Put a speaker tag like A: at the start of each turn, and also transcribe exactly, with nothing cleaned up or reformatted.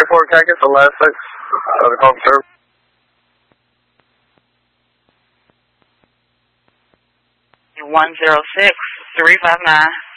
A: four Cactus, the last six of the call for service.
B: one zero six, three five nine.